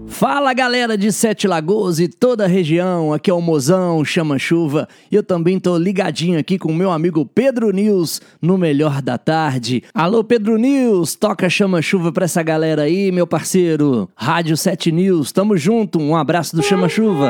Fala galera de Sete Lagoas e toda a região, aqui é o Mozão Chama Chuva e eu também tô ligadinho aqui com o meu amigo Pedro News no Melhor da Tarde. Alô Pedro News, toca Chama Chuva pra essa galera aí, meu parceiro. Rádio 7 News, tamo junto, um abraço do Chama Chuva.